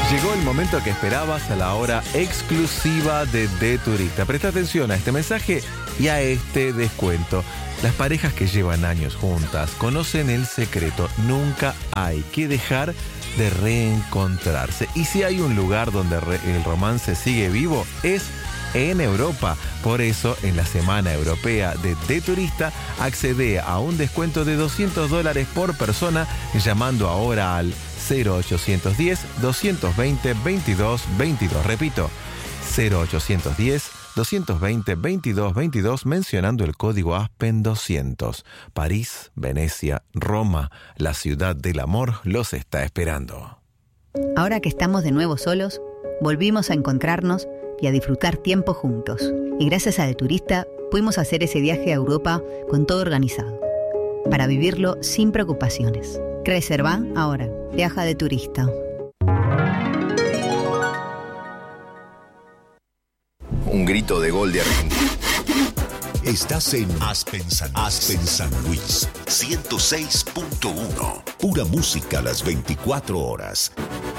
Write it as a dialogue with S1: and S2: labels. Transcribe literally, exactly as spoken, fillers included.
S1: Llegó el momento que esperabas a la hora exclusiva de De Turista. Presta atención a este mensaje y a este descuento. Las parejas que llevan años juntas conocen el secreto. Nunca hay que dejar de reencontrarse. Y si hay un lugar donde re- el romance sigue vivo, es en Europa. Por eso, en la Semana Europea de De Turista, accede a un descuento de doscientos dólares por persona llamando ahora al cero ochocientos diez, doscientos veinte, veintidós veintidós. Repito, cero ochocientos diez, doscientos veinte, veintidós veintidós mencionando el código Aspen doscientos. París, Venecia, Roma, la ciudad del amor los está esperando.
S2: Ahora que estamos de nuevo solos, volvimos a encontrarnos y a disfrutar tiempo juntos. Y gracias a De Turista pudimos hacer ese viaje a Europa con todo organizado, para vivirlo sin preocupaciones. Reserva ahora. Viaja De Turista.
S3: Un grito de gol de Argentina.
S4: Estás en Aspen San, Aspen San Luis, ciento seis punto uno. Pura música a las veinticuatro horas.